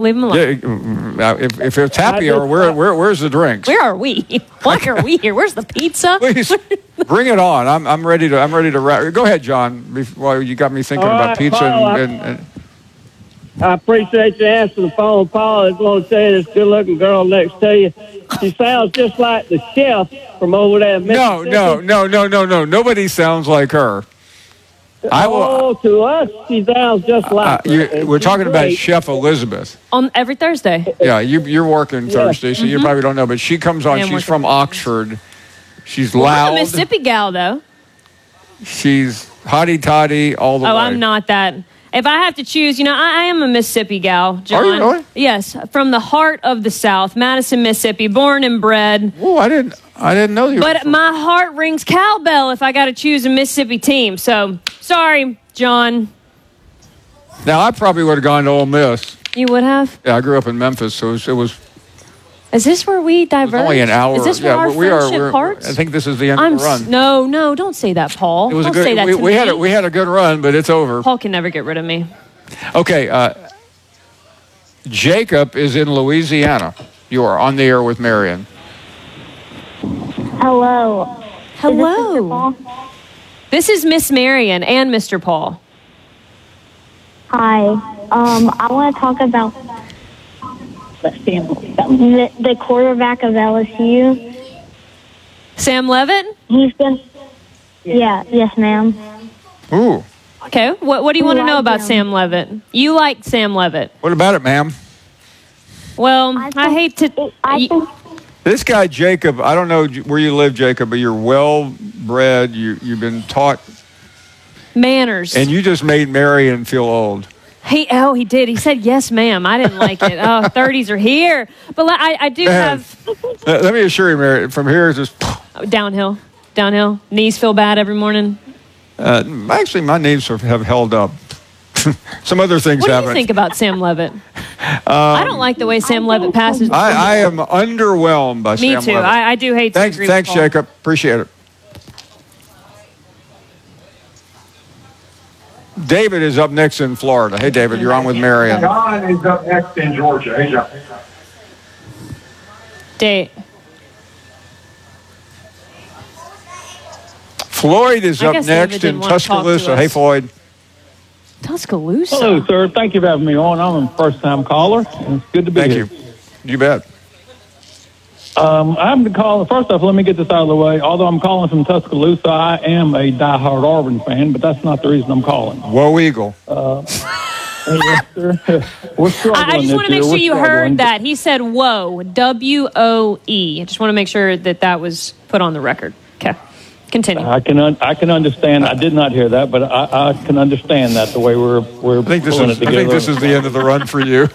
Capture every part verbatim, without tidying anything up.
Leave them alone. Yeah, if, if it's happy hour, where, where, where's the drinks? Where are we? Why are we here? Where's the pizza? Please, bring it on. I'm, I'm ready to, I'm ready to wrap. Go ahead, John. Well, you got me thinking All about right, pizza. Paul, and, and, and I appreciate you answering the phone, Paul. I just want to say this good-looking girl next to you, she sounds just like the chef from over there in No, no, no, no, no, no. Nobody sounds like her. I will, oh, to us, she sounds just like uh, you, We're talking great. about Chef Elizabeth. On every Thursday. Yeah, you, you're working yeah. Thursday, so mm-hmm. you probably don't know, but she comes on. She's working. From Oxford. She's well, loud. I'm a Mississippi gal, though. She's hotty-toddy all the oh, way. Oh, I'm not that. If I have to choose, you know, I, I am a Mississippi gal, John. Are you really? Yes, from the heart of the South, Madison, Mississippi, born and bred. Oh, I didn't, I didn't know you. But were my heart rings cowbell if I got to choose a Mississippi team. So, sorry, John. Now, I probably would have gone to Ole Miss. You would have? Yeah, I grew up in Memphis, so it was. It was Is this where we diverge? Only an hour. Is this where yeah, our we friendship are, parts? I think this is the end I'm of the run. S- no, no, don't say that, Paul. It was don't a good. say that we to we me. had a, we had a good run, but it's over. Paul can never get rid of me. Okay, uh, Jacob is in Louisiana. You are on the air with Marion. Hello. Hello. Is this, this is Miss Marion and Mister Paul. Hi. Um, I want to talk about the, the quarterback of L S U. Sam Levitt? He's been. Yeah. Yes, ma'am. Ooh. Okay. What What do you want to know about him. Sam Levitt? You like Sam Levitt? What about it, ma'am? Well, I, think, I hate to. I think, This guy Jacob, I don't know where you live, Jacob, but you're well bred. You you've been taught manners, and you just made Marion feel old. He oh he did. He said yes, ma'am. I didn't like it. Oh, thirties are here, but I I do Man, have. Let me assure you, Marion. From here is just downhill, downhill. Knees feel bad every morning. Uh, actually, my knees have, have held up. Some other things what haven't. What do you think about Sam Levitt? Um, I don't like the way Sam Levitt passes. I, I am underwhelmed by Me Sam too. Levitt. I, I do hate to Thanks, agree thanks, with Paul. Jacob. Appreciate it. David is up next in Florida. Hey, David, you're on with Marion. John is up next in Georgia. Hey, John. Date. Floyd is I up guess next David in didn't want to talk to Tuscaloosa. us. Hey, Floyd. Tuscaloosa. Hello, sir. Thank you for having me on. I'm a first-time caller, and it's good to be Thank here. you. You bet. Um, I'm calling. First off, let me get this out of the way. Although I'm calling from Tuscaloosa, I am a diehard Auburn fan, but that's not the reason I'm calling. Whoa, Eagle. Uh, yes, sir. We're struggling I, I just this want to make year. sure We're you struggling. heard that. He said whoa, W O E. I just want to make sure that that was put on the record. Okay. Continue. I can un- I can understand. I did not hear that, but I, I can understand that the way we're we're I think this pulling is. it I together. think this is the end of the run for you.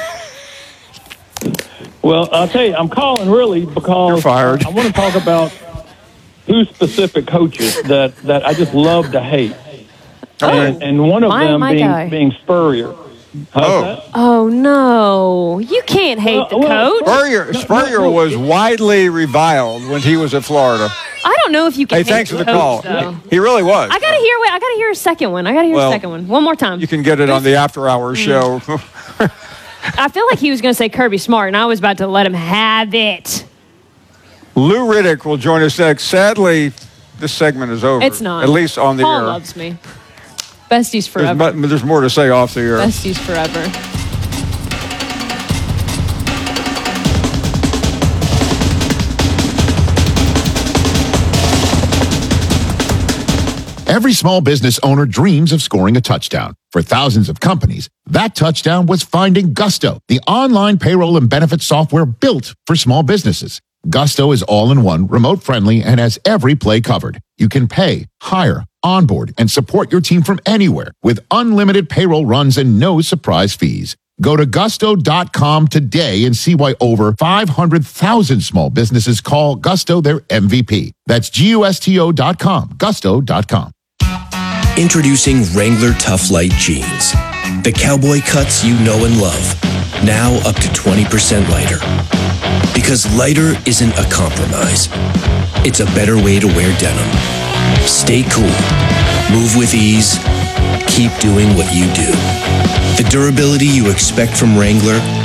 Well, I'll tell you, I'm calling really because You're fired. I want to talk about two specific coaches that, that I just love to hate. Oh, and, and one of my, them my being guy. being Spurrier. How's Oh. that? Oh, no. You can't hate Well, the well, coach. Spurrier, Spurrier no, no. was widely reviled when he was at Florida. I don't know if you can Hey, hate thanks for the coach, call. though. He really was. I got to hear wait, I got to hear a second one. I got to hear Well, a second one. One more time. You can get it on the After Hours show. I feel like he was going to say Kirby Smart, and I was about to let him have it. Lou Riddick will join us next. Sadly, this segment is over. It's not. At least on the Paul air. loves me. Besties There's, forever. mu- there's more to say off the air. Besties forever. Every small business owner dreams of scoring a touchdown. For thousands of companies, that touchdown was finding Gusto, the online payroll and benefits software built for small businesses. Gusto is all-in-one, remote-friendly, and has every play covered. You can pay, hire, onboard, and support your team from anywhere with unlimited payroll runs and no surprise fees. Go to gusto dot com today and see why over five hundred thousand small businesses call Gusto their M V P. That's G U S T O dot com, gusto dot com. Introducing Wrangler Tough Light Jeans. The cowboy cuts you know and love. Now up to twenty percent lighter. Because lighter isn't a compromise. It's a better way to wear denim. Stay cool. Move with ease. Keep doing what you do. The durability you expect from Wrangler